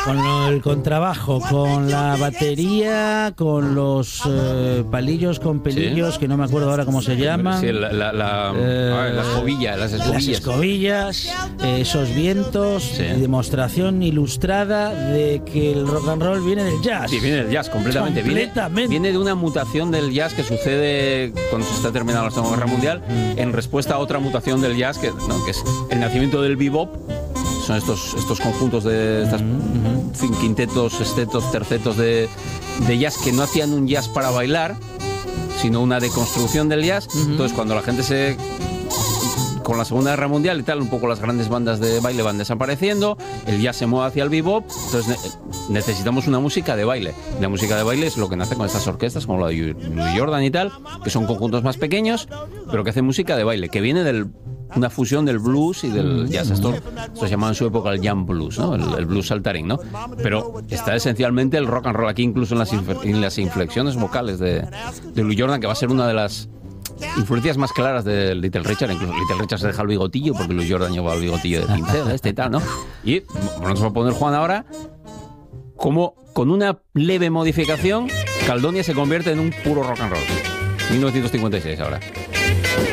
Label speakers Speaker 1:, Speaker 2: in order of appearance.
Speaker 1: Con el contrabajo, con la batería, con los palillos con pelillos, que no me acuerdo ahora cómo se llaman.
Speaker 2: Sí, las escobillas.
Speaker 1: Las escobillas, esos vientos, demostración ilustrada de que el rock and roll viene del jazz.
Speaker 2: Sí, viene del jazz, completamente. Viene de una mutación del jazz que sucede cuando se está terminando la Segunda Guerra Mundial, en respuesta a otra mutación del jazz, que es el nacimiento del bebop. Son estos conjuntos de estas quintetos, sextetos, tercetos de jazz que no hacían un jazz para bailar, sino una deconstrucción del jazz. Entonces, cuando la gente con la Segunda Guerra Mundial y tal, un poco las grandes bandas de baile van desapareciendo, el jazz se mueve hacia el bebop, entonces necesitamos una música de baile. Y la música de baile es lo que nace con estas orquestas, como la de Louis Jordan y tal, que son conjuntos más pequeños, pero que hacen música de baile, que viene una fusión del blues y del jazz. Esto se llamaba en su época el jam blues, ¿no? El blues saltarín, ¿no? Pero está esencialmente el rock and roll aquí, incluso en las inflexiones vocales de Louis Jordan, que va a ser una de las influencias más claras de Little Richard. Incluso Little Richard se deja el bigotillo, porque Louis Jordan lleva el bigotillo de pincel, y tal, ¿no? Y nos va a poner Juan ahora como, con una leve modificación, Caldonia se convierte en un puro rock and roll. 1956 ahora.